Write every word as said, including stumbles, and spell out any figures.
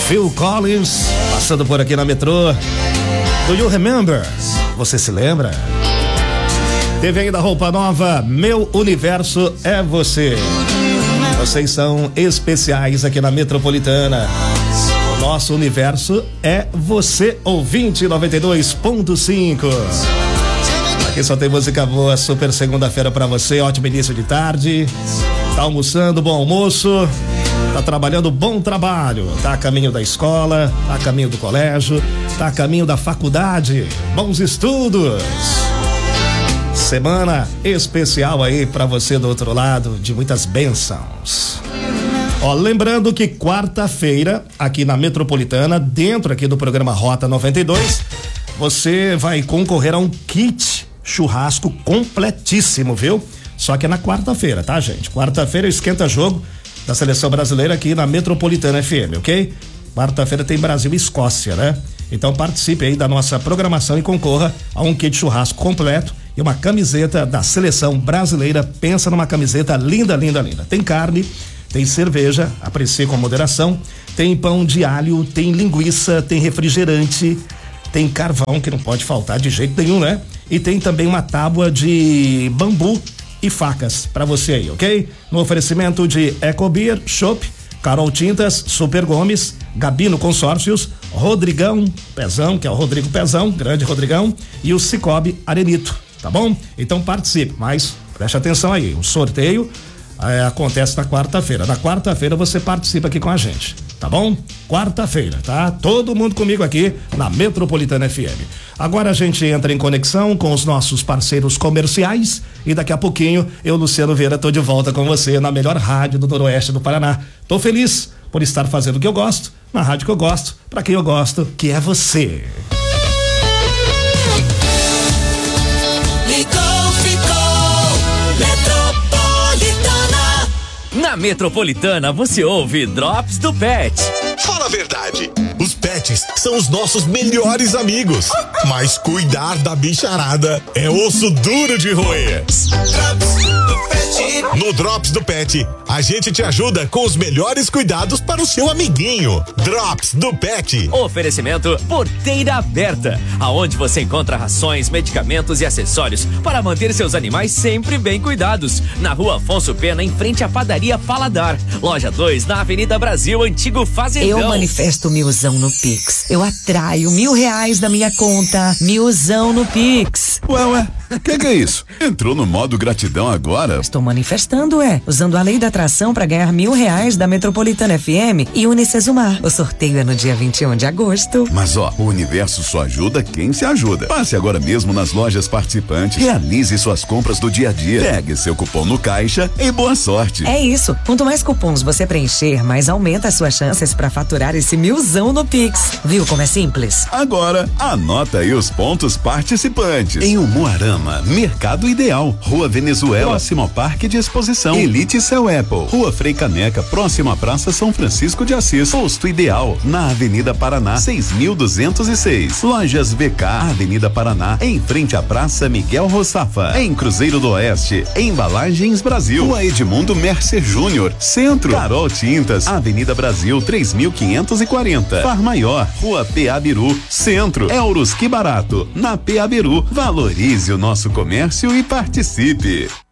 Phil Collins, passando por aqui na metrô. Do You Remember? Você se lembra? Teve ainda roupa nova, Meu Universo é Você. Vocês são especiais aqui na Metropolitana. O nosso universo é você, ouvinte noventa e dois ponto cinco. Aqui só tem música boa, super segunda-feira pra você, ótimo início de tarde. Tá almoçando, bom almoço. Tá trabalhando, bom trabalho. Tá a caminho da escola, tá a caminho do colégio, tá a caminho da faculdade. Bons estudos. Semana especial aí pra você do outro lado, de muitas bênçãos. Ó, lembrando que quarta-feira, aqui na Metropolitana, dentro aqui do programa Rota noventa e dois, você vai concorrer a um kit churrasco completíssimo, viu? Só que é na quarta-feira, tá, gente? Quarta-feira esquenta jogo da seleção brasileira aqui na Metropolitana F M, ok? Quarta-feira tem Brasil e Escócia, né? Então participe aí da nossa programação e concorra a um kit churrasco completo e uma camiseta da seleção brasileira. Pensa numa camiseta linda, linda, linda. Tem carne, tem cerveja, aprecie com moderação, tem pão de alho, tem linguiça, tem refrigerante, tem carvão que não pode faltar de jeito nenhum, né? E tem também uma tábua de bambu e facas pra você aí, ok? No oferecimento de Ecobeer, Chopp, Carol Tintas, Super Gomes, Gabino Consórcios, Rodrigão Pezão, que é o Rodrigo Pezão, grande Rodrigão, e o Cicobi Arenito, tá bom? Então participe, mas preste atenção aí, o sorteio é, acontece na quarta-feira. Na quarta-feira você participa aqui com a gente, tá bom? Quarta-feira, tá? Todo mundo comigo aqui na Metropolitana F M. Agora a gente entra em conexão com os nossos parceiros comerciais e daqui a pouquinho eu, Luciano Vieira, tô de volta com você na melhor rádio do Noroeste do Paraná. Tô feliz por estar fazendo o que eu gosto, na rádio que eu gosto, pra quem eu gosto, que é você. Ligou, ficou, Metropolitana. Na Metropolitana você ouve Drops do Pet. Fala a verdade, os pets são os nossos melhores amigos, mas cuidar da bicharada é osso duro de roer. Drops do Pet. No Drops do Pet, a gente te ajuda com os melhores cuidados para o seu amiguinho. Drops do Pet. Oferecimento Porteira Aberta, aonde você encontra rações, medicamentos e acessórios para manter seus animais sempre bem cuidados. Na Rua Afonso Pena, em frente à Padaria Paladar. Loja dois, na Avenida Brasil, Antigo Fazendão. Eu manifesto milzão no Pix. Eu atraio mil reais da minha conta. Milzão no Pix. Ué, ué, o que, que é isso? Entrou no modo gratidão agora? Estou manifestando, é. Usando a lei da atração para ganhar mil reais da Metropolitana F M e Unicesumar. O sorteio é no dia vinte e um de agosto. Mas ó, o universo só ajuda quem se ajuda. Passe agora mesmo nas lojas participantes. Realize suas compras do dia a dia. Pegue seu cupom no caixa e boa sorte. É isso. Quanto mais cupons você preencher, mais aumenta as suas chances para faturar esse milzão no Pix. Viu como é simples? Agora, anota aí os pontos participantes. Em Umuarama, Mercado Ideal, Rua Venezuela, próximo ao Parque de Exposição. Elite Cell Apple, Rua Frei Caneca, próximo à Praça São Francisco de Assis. Posto Ideal, na Avenida Paraná, seis mil duzentos e seis. Lojas V K, Avenida Paraná, em frente à Praça Miguel Rossafa. Em Cruzeiro do Oeste, Embalagens Brasil. Rua Edmundo Mercer Júnior, Centro. Carol Tintas, Avenida Brasil, três mil quinhentos e quarenta. Far Maior, Rua P A Biru, Centro. Euros Que Barato, na P A Biru. Valorize o nosso comércio e participe.